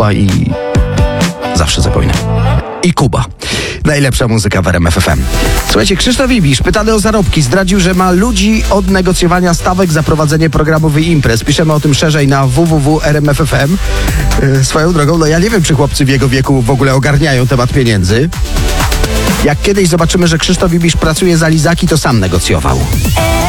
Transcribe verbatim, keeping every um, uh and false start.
i zawsze zapomnę. I Kuba. Najlepsza muzyka w R M F F M. Słuchajcie, Krzysztof Ibisz, pytany o zarobki, zdradził, że ma ludzi od negocjowania stawek za prowadzenie programów i imprez. Piszemy o tym szerzej na w w w kropka r m f f m. Yy, swoją drogą, no ja nie wiem, czy chłopcy w jego wieku w ogóle ogarniają temat pieniędzy. Jak kiedyś zobaczymy, że Krzysztof Ibisz pracuje za lizaki, to sam negocjował.